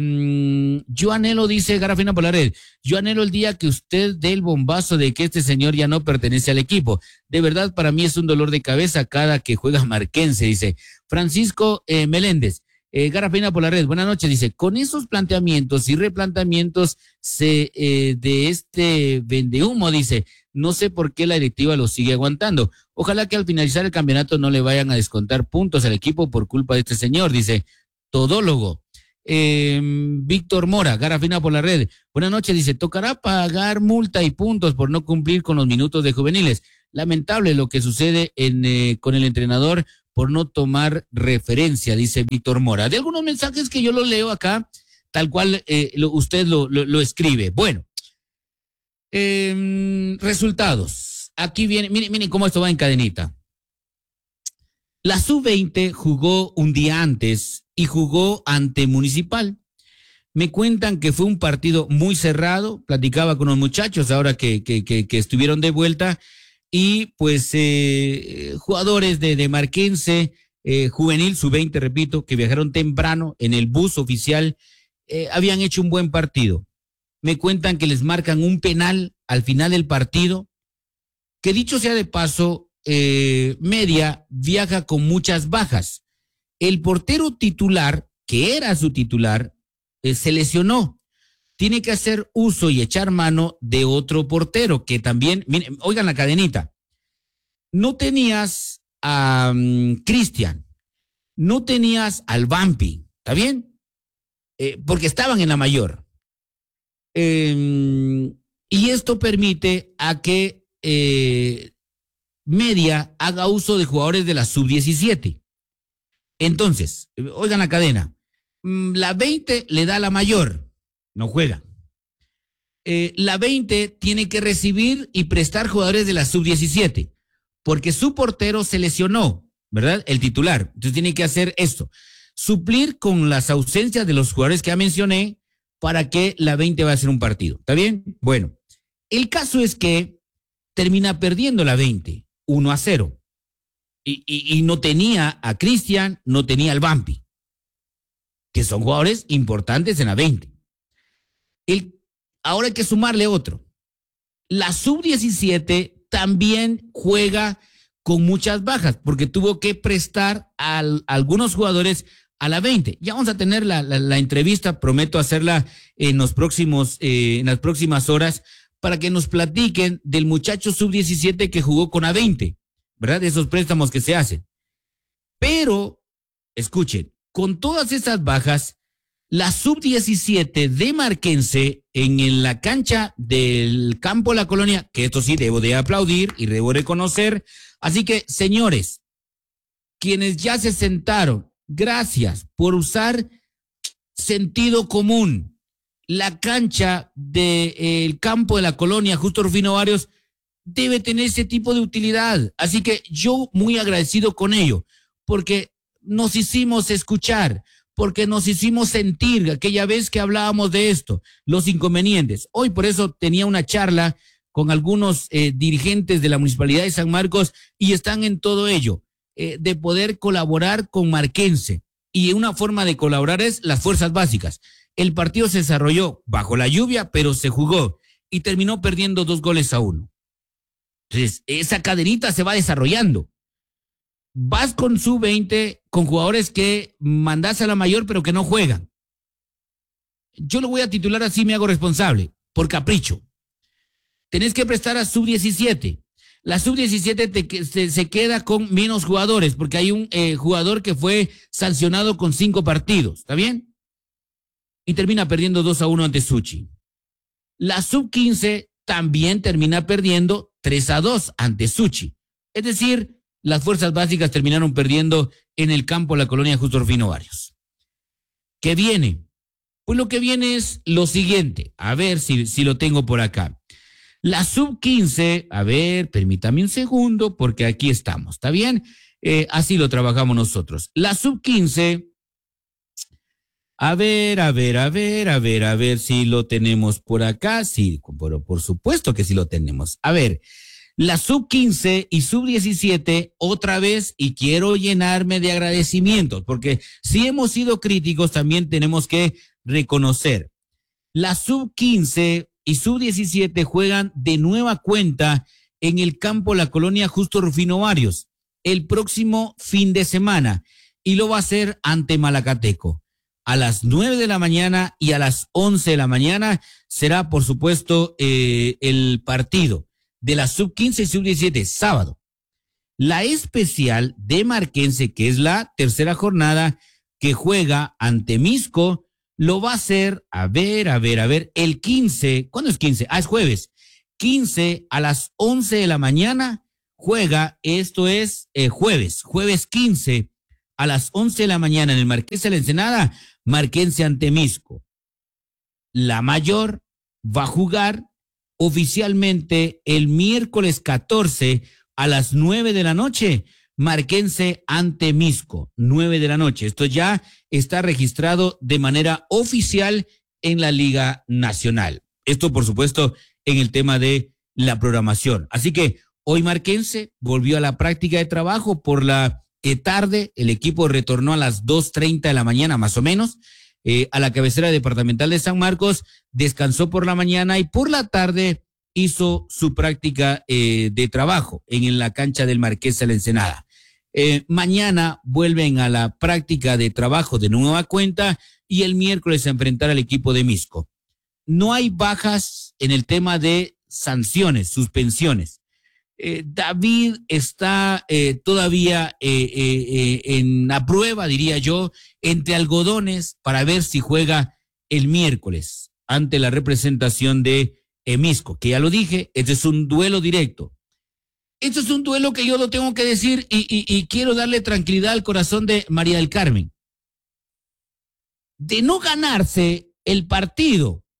yo anhelo, dice Garra Felina por la red, yo anhelo el día que usted dé el bombazo de que este señor ya no pertenece al equipo. De verdad, para mí es un dolor de cabeza cada que juega Marquense, dice Francisco Meléndez. Garra Felina por la red, buenas noches, dice, con esos planteamientos y replanteamientos de este vendehumo, dice, no sé por qué la directiva lo sigue aguantando. Ojalá que al finalizar el campeonato no le vayan a descontar puntos al equipo por culpa de este señor, dice Todólogo. Víctor Mora, Garra Felina por la red, buenas noches, dice, tocará pagar multa y puntos por no cumplir con los minutos de juveniles. Lamentable lo que sucede con el entrenador por no tomar referencia, dice Víctor Mora. De algunos mensajes que yo los leo acá, tal cual usted lo escribe. Bueno, resultados. Aquí viene, miren cómo esto va en cadenita. La sub-20 jugó un día antes y jugó ante Municipal. Me cuentan que fue un partido muy cerrado, platicaba con los muchachos ahora que estuvieron de vuelta, y pues jugadores de Marquense, juvenil, sub-20, repito, que viajaron temprano en el bus oficial, habían hecho un buen partido. Me cuentan que les marcan un penal al final del partido, que dicho sea de paso, Media viaja con muchas bajas. El portero titular, que era su titular, se lesionó. Tiene que hacer uso y echar mano de otro portero, que también, miren, oigan la cadenita. No tenías a Cristian, no tenías al Vampi, ¿está bien? Porque estaban en la mayor. Y esto permite a que Media haga uso de jugadores de la sub-17. Entonces, oigan la cadena. La 20 le da la mayor, no juega. la 20 tiene que recibir y prestar jugadores de la sub-17, porque su portero se lesionó, ¿verdad? El titular. Entonces tiene que hacer esto, suplir con las ausencias de los jugadores que ya mencioné para que la 20 va a hacer un partido. ¿Está bien? Bueno, el caso es que termina perdiendo la 20, 1-0. Y no tenía a Cristian, no tenía al Vampi, que son jugadores importantes en la 20. Ahora hay que sumarle otro. La sub-17 también juega con muchas bajas, porque tuvo que prestar a algunos jugadores a la 20. Ya vamos a tener la entrevista, prometo hacerla en las próximas horas, para que nos platiquen del muchacho sub-17 que jugó con A20, ¿verdad? De esos préstamos que se hacen. Pero, escuchen, con todas esas bajas, la sub-17 de Marquense en la cancha del campo La Colonia, que esto sí debo de aplaudir y debo reconocer. Así que, señores, quienes ya se sentaron, gracias por usar sentido común. La cancha del campo de La Colonia, Justo Rufino Barrios, debe tener ese tipo de utilidad. Así que yo muy agradecido con ello, porque nos hicimos escuchar, porque nos hicimos sentir aquella vez que hablábamos de esto, los inconvenientes. Hoy por eso tenía una charla con algunos dirigentes de la Municipalidad de San Marcos y están en todo ello, de poder colaborar con Marquense. Y una forma de colaborar es las fuerzas básicas. El partido se desarrolló bajo la lluvia, pero se jugó y terminó perdiendo 2-1. Entonces, esa cadenita se va desarrollando. Vas con sub-20, con jugadores que mandás a la mayor, pero que no juegan. Yo lo voy a titular así, me hago responsable, por capricho. Tenés que prestar a sub-17. La sub-17 se queda con menos jugadores, porque hay un jugador que fue sancionado con 5 partidos. ¿Está bien? Y termina perdiendo 2-1 ante Suchi. La sub-15 también termina perdiendo 3-2 ante Suchi. Es decir, las fuerzas básicas terminaron perdiendo en el campo de La Colonia Justo Rufino Barrios. ¿Qué viene? Pues lo que viene es lo siguiente. A ver si lo tengo por acá. La sub-15, a ver, permítame un segundo, porque aquí estamos, ¿está bien? Así lo trabajamos nosotros. La sub-15... A ver si lo tenemos por acá. Sí, pero por supuesto que sí lo tenemos. A ver, la sub-15 y sub-17 otra vez, y quiero llenarme de agradecimientos, porque si hemos sido críticos también tenemos que reconocer. La sub-15 y sub-17 juegan de nueva cuenta en el campo La Colonia Justo Rufino Barrios el próximo fin de semana, y lo va a hacer ante Malacateco. A las 9 de la mañana y a las 11 de la mañana será, por supuesto, el partido de la sub-15 y sub-17, sábado. La especial de Marquense, que es la tercera jornada que juega ante Misco, lo va a hacer, a ver, el 15. ¿Cuándo es 15? Es jueves. 15 a las 11 de la mañana juega, esto es jueves 15 a las 11 de la mañana en el Marqués de la Ensenada, Marquense ante Misco. La mayor va a jugar oficialmente el miércoles 14 a las 9 de la noche, Marquense ante Misco, 9 de la noche. Esto ya está registrado de manera oficial en la Liga Nacional. Esto, por supuesto, en el tema de la programación. Así que hoy Marquense volvió a la práctica de trabajo por la tarde. El equipo retornó a las 2:30 de la mañana, más o menos, a la cabecera departamental de San Marcos, descansó por la mañana y por la tarde hizo su práctica de trabajo en la cancha del Marqués de la Ensenada. Mañana vuelven a la práctica de trabajo de nueva cuenta y el miércoles a enfrentar al equipo de Misco. No hay bajas en el tema de sanciones, suspensiones. David está todavía en la prueba, diría yo, entre algodones para ver si juega el miércoles ante la representación de Misco, que ya lo dije, este es un duelo directo. Esto es un duelo que yo lo tengo que decir y quiero darle tranquilidad al corazón de María del Carmen. De no ganarse el partido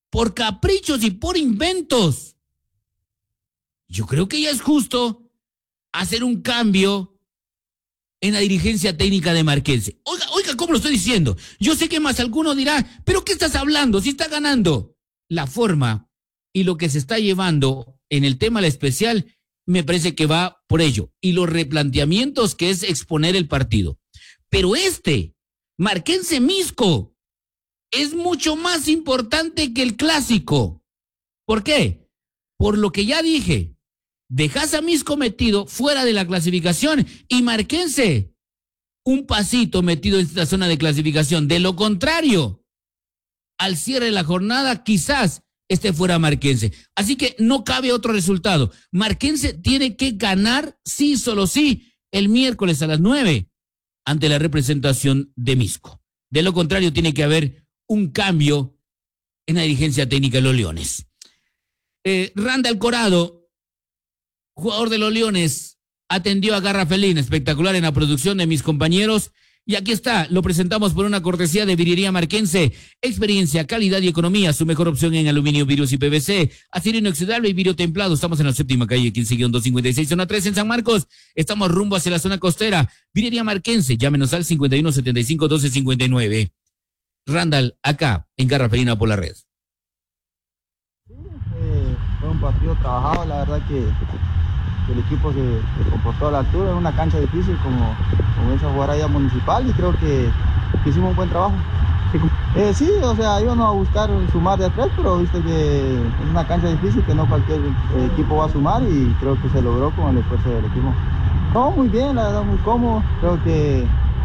por caprichos y por inventos. Yo creo que ya es justo hacer un cambio en la dirigencia técnica de Marquense. Oiga, ¿cómo lo estoy diciendo? Yo sé que más alguno dirá, ¿pero qué estás hablando? Si está ganando. La forma y lo que se está llevando en el tema del especial me parece que va por ello. Y los replanteamientos que es exponer el partido. Pero Marquense Misco, es mucho más importante que el clásico. ¿Por qué? Por lo que ya dije. Dejas a Misco metido fuera de la clasificación y Marquense un pasito metido en esta zona de clasificación. De lo contrario, al cierre de la jornada, quizás fuera Marquense. Así que no cabe otro resultado. Marquense tiene que ganar, sí, solo sí, el miércoles a las 9 ante la representación de Misco. De lo contrario, tiene que haber un cambio en la dirigencia técnica de los Leones. Randall Corado, jugador de los Leones, atendió a Garra Felina, espectacular en la producción de mis compañeros. Y aquí está, lo presentamos por una cortesía de Vidriería Marquense. Experiencia, calidad y economía, su mejor opción en aluminio, vidrios y PVC, acero inoxidable y vidrio templado. Estamos en la séptima calle 15-256, zona 3 en San Marcos. Estamos rumbo hacia la zona costera. Vidriería Marquense, llámenos al 5175-1259. Randall, acá, en Garra Felina por la red. Sí, fue un partido trabajado, la verdad que el equipo se comportó a la altura, en una cancha difícil como esa jugar allá Municipal, y creo que hicimos un buen trabajo. Sí, o sea, íbamos a buscar sumar de a tres, pero viste que es una cancha difícil que no cualquier equipo va a sumar, y creo que se logró con el esfuerzo del equipo. No, muy bien, la verdad, muy cómodo. Creo que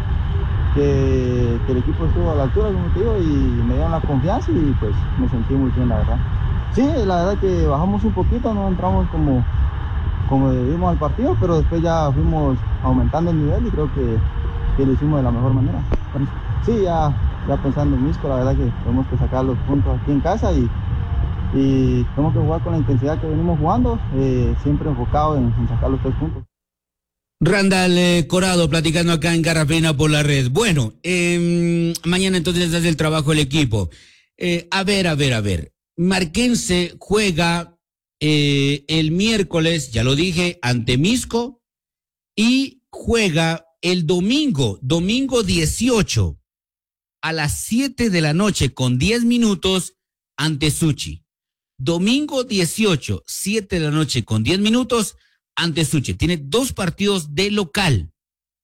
el equipo estuvo a la altura, como te digo, y me dieron la confianza y pues me sentí muy bien, la verdad. Sí, la verdad que bajamos un poquito, no entramos como debimos al partido, pero después ya fuimos aumentando el nivel y creo que lo hicimos de la mejor manera. Sí, ya pensando en Misco, la verdad que tenemos que sacar los puntos aquí en casa y tenemos que jugar con la intensidad que venimos jugando, siempre enfocado en sacar los 3 puntos. Randall Corado platicando acá en Garra Felina por la red. Bueno, mañana entonces hace el trabajo el equipo. A ver. Marquense juega el miércoles, ya lo dije, ante Misco, y juega el domingo 18 a las 7 de la noche con 10 minutos ante Suchi. Domingo 18, 7 de la noche con 10 minutos ante Suchi. Tiene 2 partidos de local.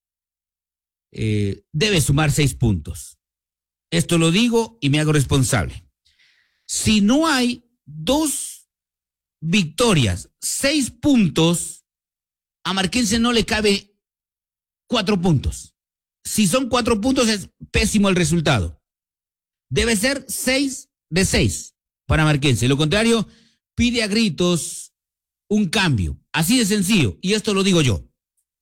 Debe sumar 6 puntos. Esto lo digo y me hago responsable. Si no hay 2 victorias, 6 puntos, a Marquense no le cabe 4 puntos. Si son 4 puntos es pésimo el resultado. Debe ser 6 de 6 para Marquense. Lo contrario, pide a gritos un cambio. Así de sencillo. Y esto lo digo yo.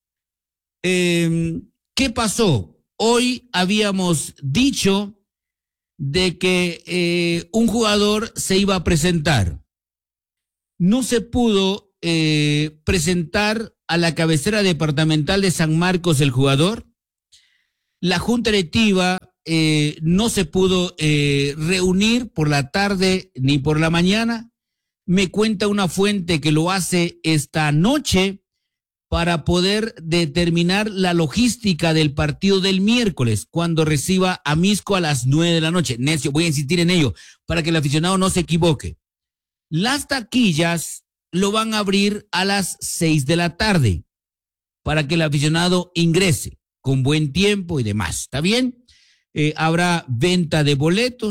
¿Qué pasó? Hoy habíamos dicho de que un jugador se iba a presentar. No se pudo presentar a la cabecera departamental de San Marcos el jugador. La junta directiva no se pudo reunir por la tarde ni por la mañana. Me cuenta una fuente que lo hace esta noche para poder determinar la logística del partido del miércoles, cuando reciba a Misco a las 9 de la noche. Necio, voy a insistir en ello para que el aficionado no se equivoque. Las taquillas lo van a abrir a las 6 de la tarde para que el aficionado ingrese con buen tiempo y demás. ¿Está bien? Habrá venta de boletos.